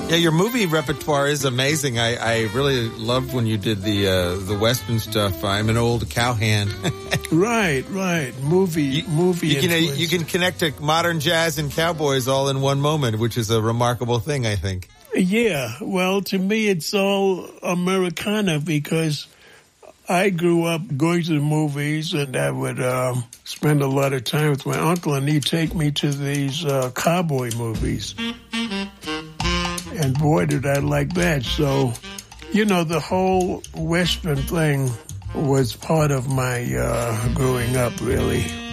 Yeah, your movie repertoire is amazing. I really loved when you did the Western stuff. I'm an old cowhand. Right. Movie. You can connect to modern jazz and cowboys all in one moment, which is a remarkable thing, I think. Yeah, well, to me, it's all Americana because I grew up going to the movies, and I would spend a lot of time with my uncle, and he'd take me to these cowboy movies. And boy, did I like that. So, the whole Western thing was part of my growing up, really.